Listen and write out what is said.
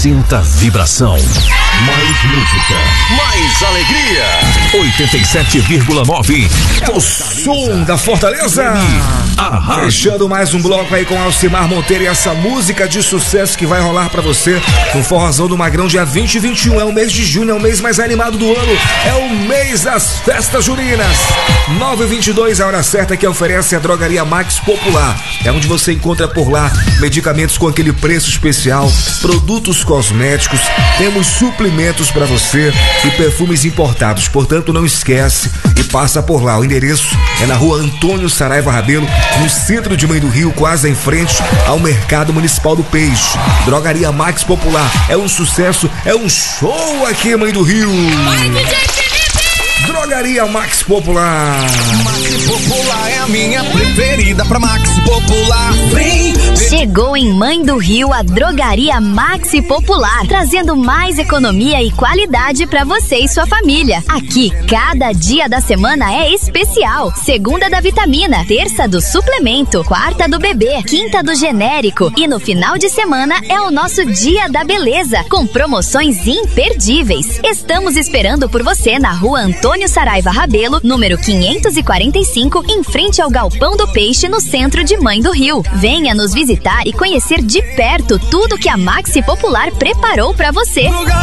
Sinta vibração. Mais música. Mais alegria. 87,9. O som da Fortaleza. Fechando mais um bloco aí com Alcimar Monteiro e essa música de sucesso que vai rolar pra você no Forrozão do Magrão dia 20 e 21. É o mês de junho, é o mês mais animado do ano. É o mês das festas juninas. 9h22, a hora certa que oferece a Drogaria Max Popular. É onde você encontra por lá medicamentos com aquele preço especial, produtos cosméticos, temos suplementos pra você e perfumes importados. Portanto, não esquece e passa por lá. O endereço é na Rua Antônio Saraiva Rabelo, no centro de Mãe do Rio, quase em frente ao Mercado Municipal do Peixe. Drogaria Max Popular é um sucesso, é um show aqui, Mãe do Rio. Vai, DJ Felipe! Drogaria Max Popular. Max Popular é a minha preferida pra Max Popular. Vem! Chegou em Mãe do Rio a Drogaria Maxi Popular, trazendo mais economia e qualidade pra você e sua família. Aqui, cada dia da semana é especial. Segunda da vitamina, terça do suplemento, quarta do bebê, quinta do genérico e no final de semana é o nosso Dia da Beleza, com promoções imperdíveis. Estamos esperando por você na Rua Antônio Saraiva Rabelo, número 545, em frente ao Galpão do Peixe, no centro de Mãe do Rio. Venha nos visitar e conhecer de perto tudo que a Maxi Popular preparou para você.